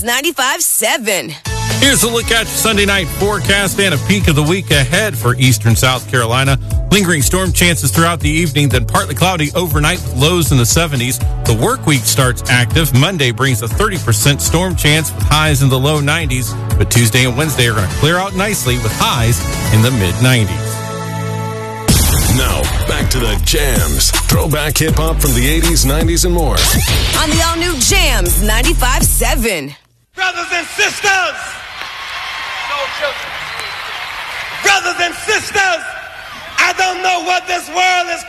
Jams 95.7. Here's a look at your Sunday night forecast and a peek of the week ahead for eastern South Carolina. Lingering storm chances throughout the evening, then partly cloudy overnight with lows in the 70s. The work week starts active. Monday brings a 30% storm chance with highs in the low 90s. But Tuesday and Wednesday are going to clear out nicely with highs in the mid-90s. Now, back to the Jams. Throwback hip-hop from the 80s, 90s, and more. On the all-new Jams 95.7. Brothers and sisters. Brothers and sisters, I don't know what this world is